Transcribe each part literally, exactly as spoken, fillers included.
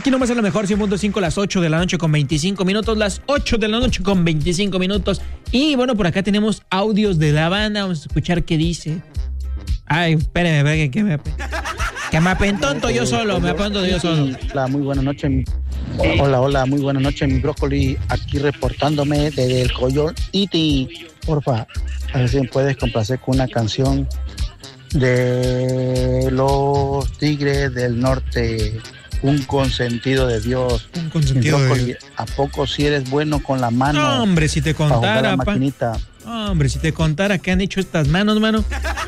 Aquí nomás es la mejor, cien punto cinco, las ocho de la noche con veinticinco minutos, las ocho de la noche con veinticinco minutos. Y bueno, por acá tenemos audios de la banda, vamos a escuchar qué dice. Ay, espérame, espérame, que me, que me apentonto yo solo, me apentonto yo solo. Hola, muy buena noche. Mi... Hola, hola, muy buena noche, mi brócoli, aquí reportándome desde el Coyol Iti. Porfa, a ver si me puedes complacer con una canción de los Tigres del Norte. Un consentido de Dios. Un consentido mi brócoli, de Dios. ¿A poco si eres bueno con la mano? No, hombre, si te contara, pa. No, hombre, si te contara qué han hecho estas manos, mano.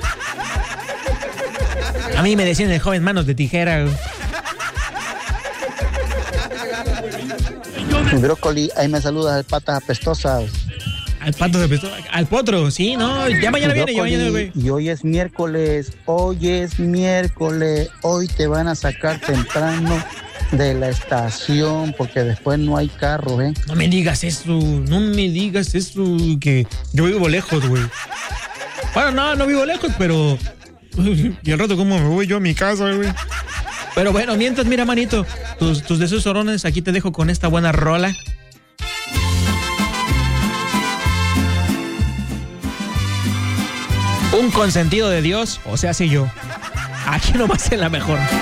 A mí me decían el joven manos de tijera. Mi brócoli, ahí me saludas al patas apestosas. Al pato de apestosas, al potro, sí, no, ya mañana Mi viene, ya mañana viene. Y hoy es miércoles, hoy es miércoles, hoy te van a sacar temprano de la estación porque después no hay carro, ¿eh? No me digas eso, no me digas eso, que yo vivo lejos, güey. Bueno, no, no vivo lejos, pero... Y al rato, ¿cómo me voy yo a mi casa, güey? Pero bueno, mientras, mira, manito, tus, tus deseos orones, aquí te dejo con esta buena rola. Un consentido de Dios, o sea, sí yo. Aquí nomás en la mejor.